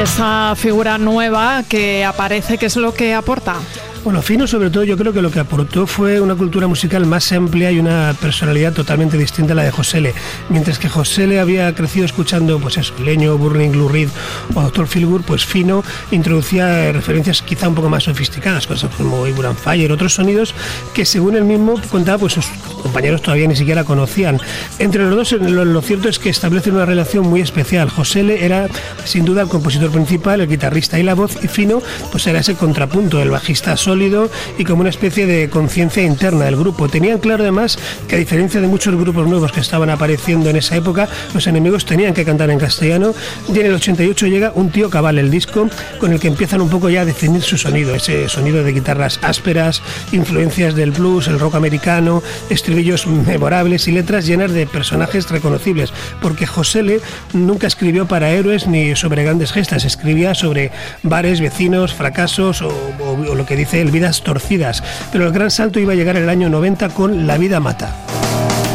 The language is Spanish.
esa figura nueva que aparece, ¿qué es lo que aporta? Bueno, Fino, sobre todo, yo creo que lo que aportó fue una cultura musical más amplia y una personalidad totalmente distinta a la de José. Mientras que José había crecido escuchando, pues eso, Leño, Burning, Lou Reed o Dr. Feelgood, pues Fino introducía referencias quizá un poco más sofisticadas, cosas como Eibur and Fire, otros sonidos que, según él mismo contaba, pues sus compañeros todavía ni siquiera conocían. Entre los dos, lo cierto es que establecen una relación muy especial. José era, sin duda, el compositor principal, el guitarrista y la voz, y Fino, pues era ese contrapunto, el bajista sólido y como una especie de conciencia interna del grupo. Tenían claro además que, a diferencia de muchos grupos nuevos que estaban apareciendo en esa época, los enemigos tenían que cantar en castellano, y en el 88 llega Un tío cabal, el disco con el que empiezan un poco ya a definir su sonido, ese sonido de guitarras ásperas, influencias del blues, el rock americano, estribillos memorables y letras llenas de personajes reconocibles, porque José nunca escribió para héroes ni sobre grandes gestas, escribía sobre bares, vecinos, fracasos o lo que dice él, vidas torcidas. Pero el gran salto iba a llegar en el año 90 con La vida mata.